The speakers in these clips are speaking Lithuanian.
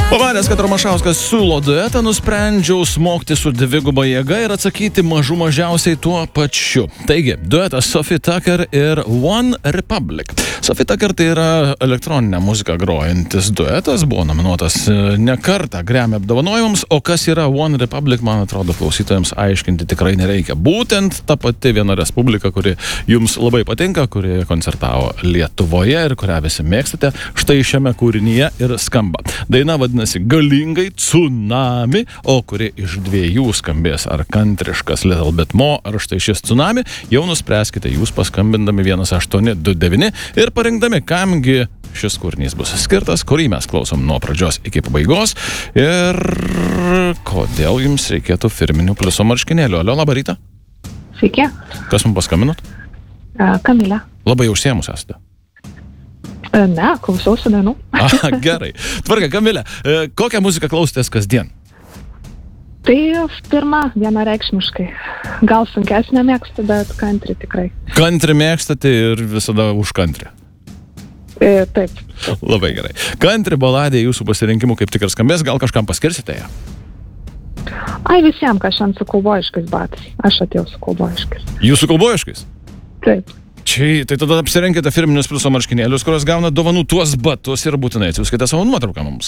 Pamanęs, kad Romašauskas siūlo duetą, nusprendžiau smogti su dviguba jėga ir atsakyti mažiausiai tuo pačiu. Taigi, duetas Sophie Tucker ir One Republic. Sophie Tucker tai yra elektroninę muziką grojantis duetas, buvo nominuotas ne kartą Grammy apdovanojimams, o kas yra One Republic, man atrodo, klausytojams aiškinti tikrai nereikia. Būtent ta pati viena respublika, kuri jums labai patinka, kuri koncertavo Lietuvoje ir kurią visi mėgstate, štai šiame kūrinyje ir skamba. Daina vadinasi Galingai Tsunami, o kuri iš dviejų skambės, ar kantriškas Little Bit More, ar štai šis Tsunami, jau nuspręskite jūs paskambindami 1829 ir parinkdami, kamgi šis kūrinys bus skirtas, kurį mes klausom nuo pradžios iki pabaigos ir kodėl jums reikėtų firminių pliuso marškinėlių. Alio, labą rytą. Sveiki. Kas mums paskambinot? Kamilė. Labai užsiėmus esate. Ne, klausiausi dainų. Gerai. Tvarka, Kamilė, kokią muziką klausotės kasdien? Tai pirma, vienareikšmiškai. Gal sunkesnė mėgstu, bet country tikrai. Country mėgstate ir visada už country. Taip. Labai gerai. Country baladė jūsų pasirinkimų kaip tik ir skambės, gal kažkam paskirsite ją? Ai, visiems, kas šiandien su kaubojiškais batais. Aš atėjau su kaubojiškais. Jūs su kaubojiškais? Taip. Čia, tai tada apsirenkite firminius pliuso marškinėlius, kurios gauna dovanų tuos batus ir būtinai atsiųskite savo nuotrauką mums.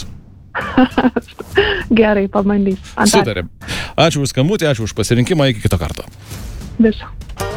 Gerai, pabandys. Sutarėm. Ačiū už skambutį, ačiū už pasirinkimą, iki kito karto. Viso.